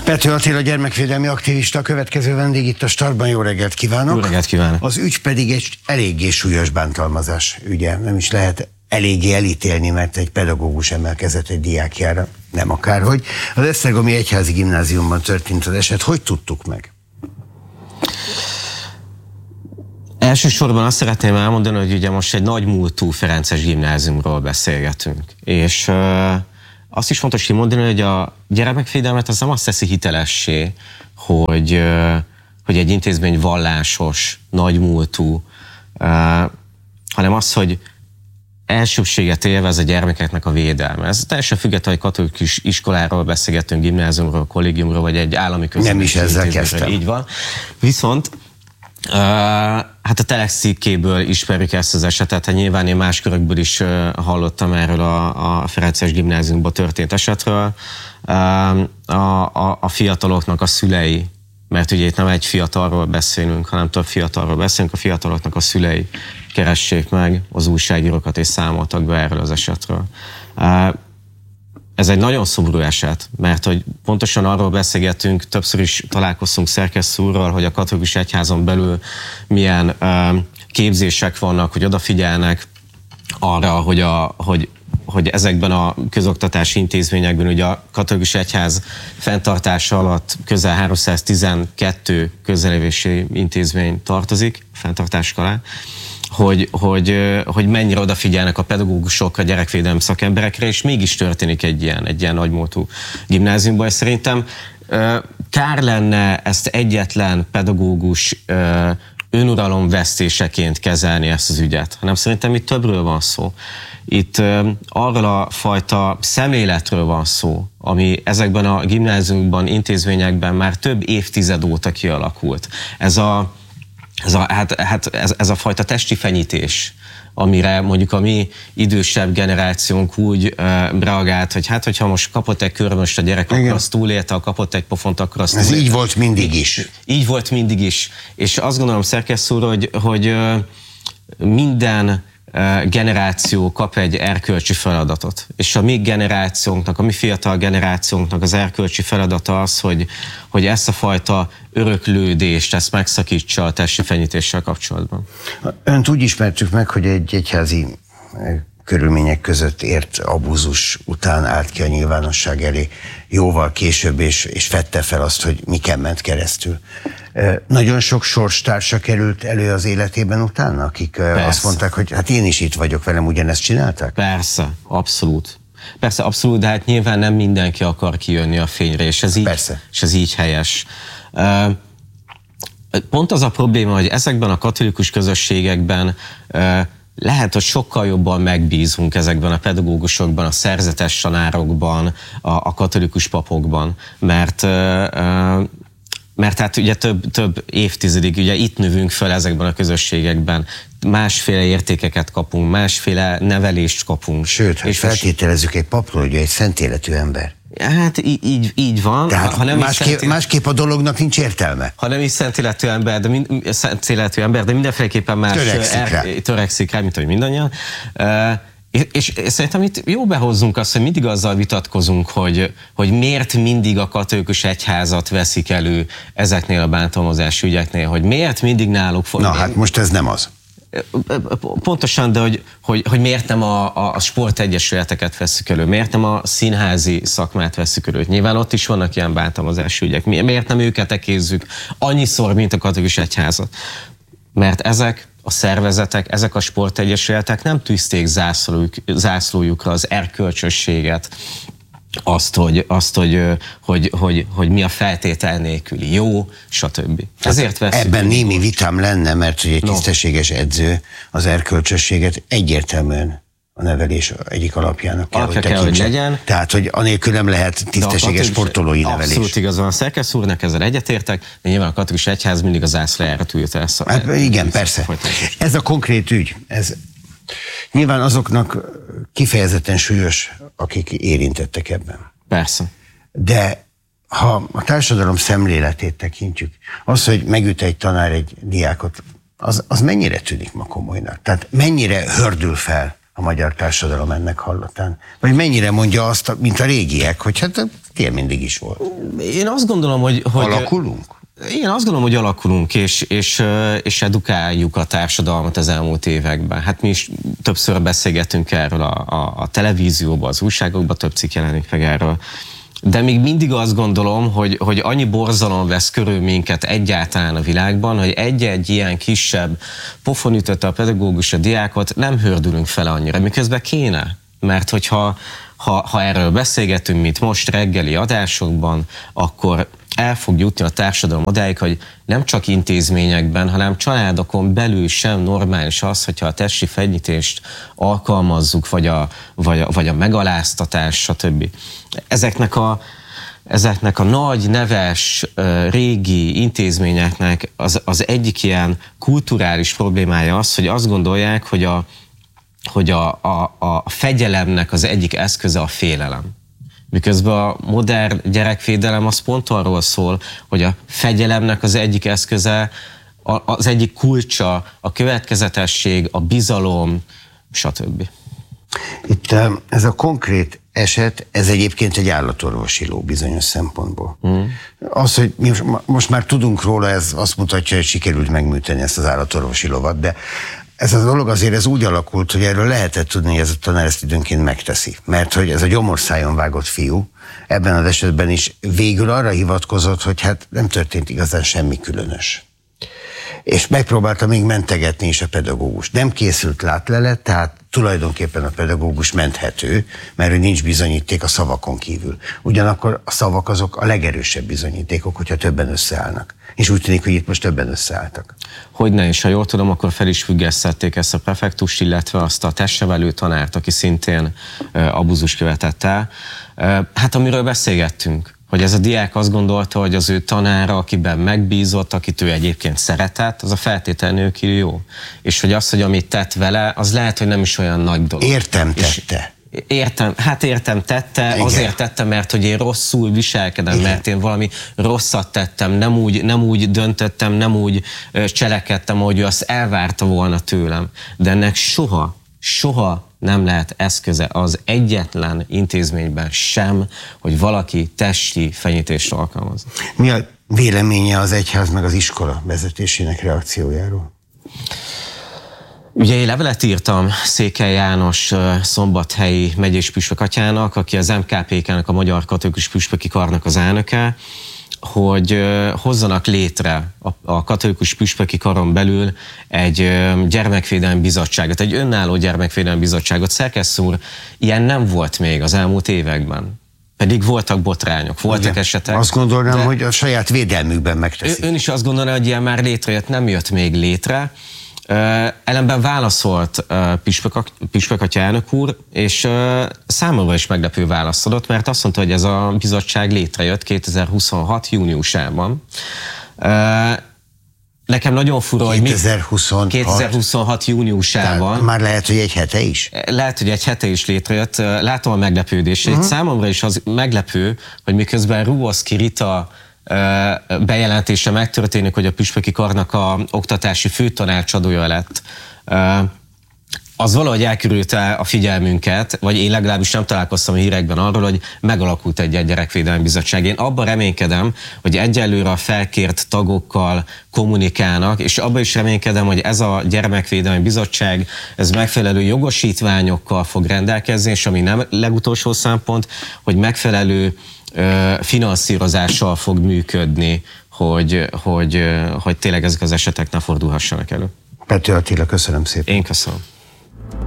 Pető Attila gyermekvédelmi aktivista, a következő vendég itt a Startban. Jó reggelt kívánok! Jó reggelt kívánok! Az ügy pedig egy eléggé súlyos bántalmazás ügye. Nem is lehet eléggé elítélni, mert egy pedagógus emelkezett egy diákjára, nem akárhogy. Az Esztergomi Egyházi Gimnáziumban történt az eset. Hogy tudtuk meg? Elsősorban azt szeretném elmondani, hogy ugye most egy nagy múltú ferences gimnáziumról beszélgetünk. És azt is fontos kimondani, hogy a gyermekvédelmet az nem azt teszi hitelessé, hogy egy intézmény vallásos, nagy múltú, hanem az, hogy elsőbséget élvez a gyermekeknek a védelme. Ez teljesen függetlenül, hogy katolikus iskoláról beszélgetünk, gimnáziumról, kollégiumról, vagy egy állami közösségi. Nem is ezzel kezdtem. Így van. Viszont hát a Telex cikkéből ismerjük ezt az esetet, hát nyilván én más körökből is hallottam erről a ferences gimnáziumban történt esetről. A fiataloknak a szülei, mert ugye itt nem egy fiatalról beszélünk, hanem több fiatalról beszélünk, a fiataloknak a szülei keressék meg az újságírókat és számoltak be erről az esetről. Ez egy nagyon szomorú eset, mert hogy pontosan arról beszélgetünk, többször is találkoztunk szerkesztő úrral, hogy a katolikus egyházon belül milyen képzések vannak, hogy odafigyelnek arra, hogy ezekben a közoktatási intézményekben ugye a katolikus egyház fenntartása alatt közel 312 közelévési intézmény tartozik fenntartás alá, hogy mennyire odafigyelnek a pedagógusok, a gyerekvédelmi szakemberekre, és mégis történik egy ilyen nagymúltú gimnáziumban. És szerintem kár lenne ezt egyetlen pedagógus önuralomvesztéseként kezelni ezt az ügyet, hanem szerintem itt többről van szó. Itt arról a fajta szemléletről van szó, ami ezekben a gimnáziumban, intézményekben már több évtized óta kialakult. Ez a fajta testi fenyítés, amire mondjuk a mi idősebb generációnk úgy reagált, hogy hát, hogyha most kapott egy körmöst a gyerek, akkor azt túlélte, ha kapott egy pofont, akkor azt túlélte. Ez így volt mindig is. Így volt mindig is. És azt gondolom, szerkesztő úr, hogy minden generáció kap egy erkölcsi feladatot. És a mi generációnknak, a mi fiatal generációnknak az erkölcsi feladata az, hogy ezt a fajta öröklődést, ezt megszakítsa a testi fenyítéssel kapcsolatban. Önt úgy ismertük meg, hogy egy egyházi körülmények között ért abúzus után állt ki a nyilvánosság elé jóval később, és fedte fel azt, hogy miken ment keresztül. Nagyon sok sorstársa került elő az életében utána, akik azt mondták, hogy hát én is itt vagyok, velem ugyanezt csinálták? Persze, abszolút. Persze, abszolút, de hát nyilván nem mindenki akar kijönni a fényre, és ez így helyes. Pont az a probléma, hogy ezekben a katolikus közösségekben lehet, hogy sokkal jobban megbízunk ezekben a pedagógusokban, a szerzetes tanárokban, a katolikus papokban, mert hát ugye több évtizedig ugye itt növünk fel ezekben a közösségekben, másféle értékeket kapunk, másféle nevelést kapunk. Sőt, és feltételezzük egy papról, hogy egy szent életű ember. Hát így van. Tehát másképp a dolognak nincs értelme. Ha nem is szent életű ember, de mindenféleképpen más törekszik rá, mint hogy mindannyian. És szerintem itt jó behozzunk azt, hogy mindig azzal vitatkozunk, hogy miért mindig a katolikus egyházat veszik elő ezeknél a bántalmazási ügyeknél, hogy miért mindig náluk fog. Na hát most ez nem az. Pontosan, de hogy miért nem a sportegyesületeket vesszük elő, miért nem a színházi szakmát vesszük elő. Nyilván ott is vannak ilyen bántalmazási ügyek. Miért nem őket ekézzük annyiszor, mint a katolikus egyházat? Mert ezek a szervezetek, ezek a sportegyesületek nem tűzték zászlójukra az erkölcsösséget, hogy mi a feltétel nélküli jó, stb. Ezért ebben némi vitám lenne, mert egy tisztességes edző az erkölcsösséget egyértelműen a nevelés egyik alapjának kell, hogy legyen. Tehát, hogy anélkül nem lehet tisztességes sportolói nevelés. Abszolút igaz van. A szerkesztő úrnak ezzel egyetértek, de nyilván a katolikus egyház mindig a zászlajára tűlte ezt. Igen, persze. Ez a konkrét ügy, ez nyilván azoknak kifejezetten súlyos, akik érintettek ebben. Persze. De ha a társadalom szemléletét tekintjük, az, hogy megüt egy tanár egy diákot, az mennyire tűnik ma komolynak? Tehát mennyire hördül fel a magyar társadalom ennek hallatán? Vagy mennyire mondja azt, mint a régiek, hogy hát ilyen mindig is volt. Én azt gondolom, hogy alakulunk? Én azt gondolom, hogy alakulunk, és edukáljuk a társadalmat az elmúlt években. Hát mi is többször beszélgetünk erről a televízióban, az újságokban, több cikk jelenik meg erről. De még mindig azt gondolom, hogy annyi borzalom vesz körül minket egyáltalán a világban, hogy egy-egy ilyen kisebb pofon ütötte a pedagógus a diákot, nem hördülünk fel annyira, miközben kéne. Mert hogyha erről beszélgetünk, mint most reggeli adásokban, akkor el fog jutni a társadalom odáig, hogy nem csak intézményekben, hanem családokon belül sem normális az, hogyha a testi fenyítést alkalmazzuk, vagy a megaláztatás, stb. Ezeknek a nagy, neves, régi intézményeknek az egyik ilyen kulturális problémája az, hogy azt gondolják, hogy a fegyelemnek az egyik eszköze a félelem. Miközben a modern gyerekvédelem az pont arról szól, hogy a fegyelemnek az egyik eszköze, az egyik kulcsa a következetesség, a bizalom, stb. Itt ez a konkrét eset, ez egyébként egy állatorvosi ló bizonyos szempontból. Az, hogy mi most már tudunk róla, ez azt mutatja, hogy sikerült megműteni ezt az állatorvosi lovat, de ez a dolog azért ez úgy alakult, hogy erről lehetett tudni, hogy ez a tanár ezt időnként megteszi. Mert hogy ez a gyomorszájon vágott fiú ebben az esetben is végül arra hivatkozott, hogy hát nem történt igazán semmi különös. És megpróbálta még mentegetni is a pedagógus. Nem készült látlelet, tehát tulajdonképpen a pedagógus menthető, mert hogy nincs bizonyíték a szavakon kívül. Ugyanakkor a szavak azok a legerősebb bizonyítékok, hogyha többen összeállnak. És úgy tűnik, hogy itt most többen összeálltak. Hogyne, és ha jól tudom, akkor fel is függesztették ezt a prefektust, illetve azt a testnevelő tanárt, aki szintén abúzus követett el. Hát amiről beszélgettünk, hogy ez a diák azt gondolta, hogy az ő tanára, akiben megbízott, akit ő egyébként szeretett, az a feltétel nélkül jó. És hogy az, hogy amit tett vele, az lehet, hogy nem is olyan nagy dolog. Értem tette. Értem tette, igen. Azért tette, mert hogy én rosszul viselkedem, igen. Mert én valami rosszat tettem, nem úgy döntöttem, nem úgy cselekedtem, ahogy ő azt elvárta volna tőlem. De ennek soha nem lehet eszköze az egyetlen intézményben sem, hogy valaki testi fenyítést alkalmaz. Mi a véleménye az egyház meg az iskola vezetésének reakciójáról? Ugye én levelet írtam Székely János szombathelyi megyés püspök atyának, aki az MKPK-nak, a Magyar Katolikus Püspöki Karnak az elnöke, hogy hozzanak létre a Katolikus Püspöki Karon belül egy gyermekvédelmi bizottságot, egy önálló gyermekvédelmi bizottságot. Szerkesztő úr, ilyen nem volt még az elmúlt években. Pedig voltak botrányok, voltak esetek. Azt gondolnám, hogy a saját védelmükben megteszik. Ön is azt gondolná, hogy ilyen már létrejött, nem jött még létre. Ellenben válaszolt püspök atya elnök úr, és számomra is meglepő választ adott, mert azt mondta, hogy ez a bizottság létrejött 2026. júniusában. Nekem nagyon fura, hogy 2026 júniusában. Tehát már lehet, hogy egy hete is? Lehet, hogy egy hete is létrejött. Látom a meglepődését. Számomra is az meglepő, hogy miközben Ruoszki Rita bejelentése megtörténik, hogy a püspöki karnak a oktatási főtanácsadója lett, az valahogy elkerülte a figyelmünket, vagy én legalábbis nem találkoztam a hírekben arról, hogy megalakult egy gyerekvédelmi bizottság. Én abban reménykedem, hogy egyelőre a felkért tagokkal kommunikálnak, és abban is reménykedem, hogy ez a gyermekvédelmi bizottság, ez megfelelő jogosítványokkal fog rendelkezni, és ami nem legutolsó szempont, hogy megfelelő finanszírozással fog működni, hogy tényleg ezek az esetek ne fordulhassanak elő. Pető Attila, köszönöm szépen. Én köszönöm.